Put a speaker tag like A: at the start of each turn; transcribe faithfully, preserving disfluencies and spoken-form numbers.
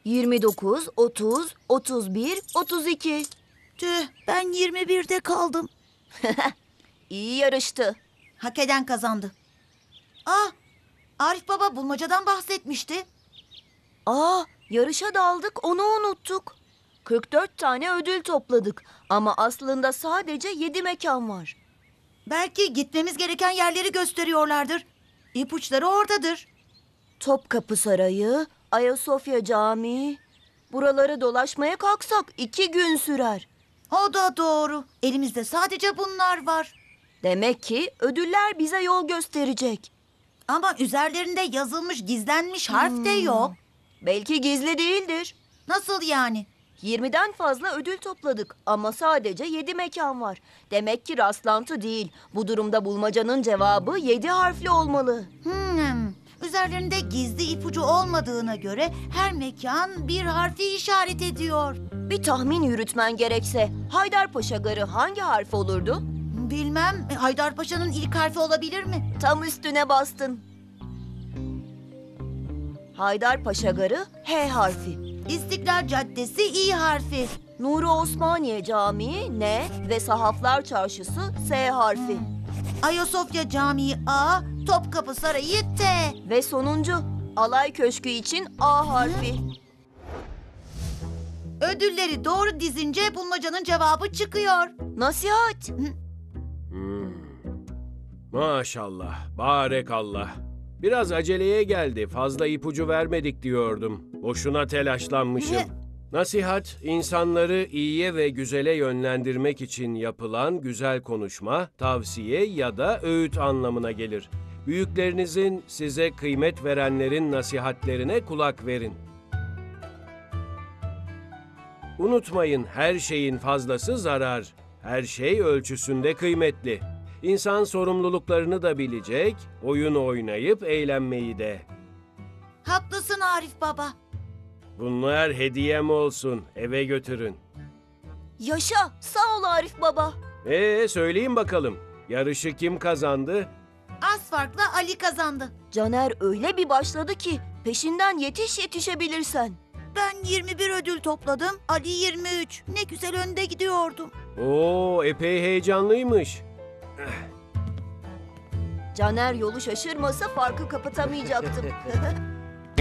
A: yirmi dokuz, otuz, otuz bir, otuz iki.
B: Tüh, ben yirmi birde kaldım.
A: İyi yarıştı.
B: Hak eden kazandı. Ah, Arif Baba bulmacadan bahsetmişti.
A: Aa, yarışa daldık, onu unuttuk. kırk dört tane ödül topladık ama aslında sadece yedi mekan var.
B: Belki gitmemiz gereken yerleri gösteriyorlardır. İpuçları oradadır.
A: Topkapı Sarayı, Ayasofya Camii. Buraları dolaşmaya kalksak iki gün sürer.
B: O da doğru. Elimizde sadece bunlar var.
A: Demek ki ödüller bize yol gösterecek.
B: Ama üzerlerinde yazılmış, gizlenmiş harf de yok.
A: Belki gizli değildir.
B: Nasıl yani?
A: yirmiden fazla ödül topladık ama sadece yedi mekan var. Demek ki rastlantı değil. Bu durumda bulmacanın cevabı yedi harfli olmalı.
B: Hmm. Üzerlerinde gizli ipucu olmadığına göre her mekan bir harfi işaret ediyor.
A: Bir tahmin yürütmen gerekse Haydarpaşa Garı hangi harf olurdu?
B: Bilmem, Haydarpaşa'nın ilk harfi olabilir mi?
A: Tam üstüne bastın. Haydarpaşa Garı H harfi.
B: İstiklal Caddesi İ harfi.
A: Nuri Osmaniye Camii N ve Sahaflar Çarşısı S harfi.
B: Ayasofya Camii A, Topkapı Sarayı T.
A: Ve sonuncu Alay Köşkü için A harfi.
B: Ödülleri doğru dizince bulmacanın cevabı çıkıyor.
A: Nasihat.
C: Hmm. Maşallah, barekallah. Biraz aceleye geldi, fazla ipucu vermedik diyordum. Boşuna telaşlanmışım.
B: Ne?
C: Nasihat, insanları iyiye ve güzele yönlendirmek için yapılan güzel konuşma, tavsiye ya da öğüt anlamına gelir. Büyüklerinizin, size kıymet verenlerin nasihatlerine kulak verin. Unutmayın, her şeyin fazlası zarar. Her şey ölçüsünde kıymetli. İnsan sorumluluklarını da bilecek, oyun oynayıp eğlenmeyi de.
B: Haklısın Arif Baba.
C: Bunlar hediyem olsun, eve götürün.
A: Yaşa. Sağ ol Arif Baba.
C: Ee, söyleyin bakalım, yarışı kim kazandı?
B: Az farkla Ali kazandı.
A: Caner öyle bir başladı ki peşinden yetiş yetişebilirsen.
B: Ben yirmi bir ödül topladım, Ali yirmi üç. Ne güzel önde gidiyordum.
C: Oo, epey heyecanlıymış.
A: Caner yolu şaşırmasa farkı kapatamayacaktım.